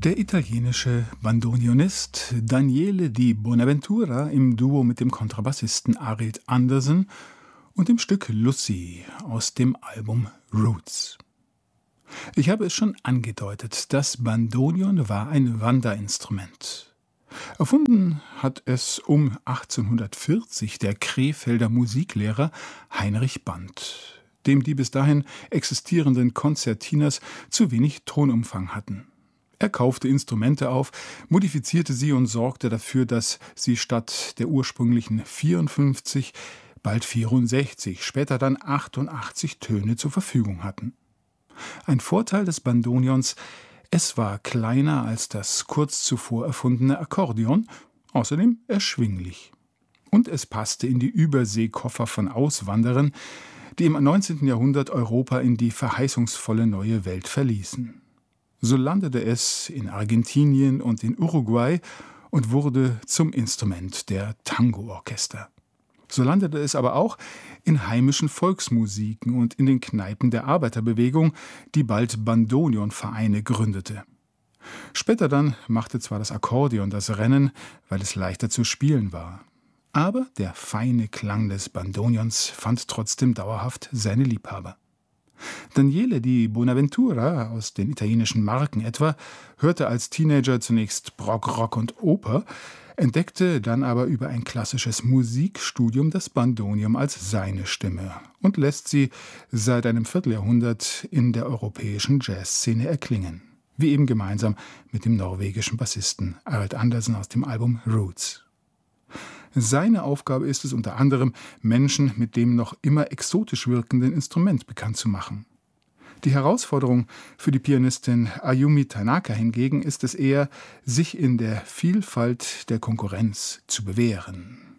Der italienische Bandoneonist Daniele Di Bonaventura im Duo mit dem Kontrabassisten Arild Andersen und dem Stück Lucy aus dem Album Roots. Ich habe es schon angedeutet, das Bandoneon war ein Wanderinstrument. Erfunden hat es um 1840 der Krefelder Musiklehrer Heinrich Band, dem die bis dahin existierenden Konzertiners zu wenig Tonumfang hatten. Er kaufte Instrumente auf, modifizierte sie und sorgte dafür, dass sie statt der ursprünglichen 54 bald 64, später dann 88 Töne zur Verfügung hatten. Ein Vorteil des Bandoneons: es war kleiner als das kurz zuvor erfundene Akkordeon, außerdem erschwinglich. Und es passte in die Überseekoffer von Auswanderern, die im 19. Jahrhundert Europa in die verheißungsvolle neue Welt verließen. So landete es in Argentinien und in Uruguay und wurde zum Instrument der Tango-Orchester. So landete es aber auch in heimischen Volksmusiken und in den Kneipen der Arbeiterbewegung, die bald Bandoneon-Vereine gründete. Später dann machte zwar das Akkordeon das Rennen, weil es leichter zu spielen war. Aber der feine Klang des Bandoneons fand trotzdem dauerhaft seine Liebhaber. Daniele Di Bonaventura, aus den italienischen Marken etwa, hörte als Teenager zunächst Prog, Rock und Oper, entdeckte dann aber über ein klassisches Musikstudium das Bandoneon als seine Stimme und lässt sie seit einem Vierteljahrhundert in der europäischen Jazzszene erklingen, wie eben gemeinsam mit dem norwegischen Bassisten Arild Andersen aus dem Album Roots. Seine Aufgabe ist es unter anderem, Menschen mit dem noch immer exotisch wirkenden Instrument bekannt zu machen. Die Herausforderung für die Pianistin Ayumi Tanaka hingegen ist es eher, sich in der Vielfalt der Konkurrenz zu bewähren.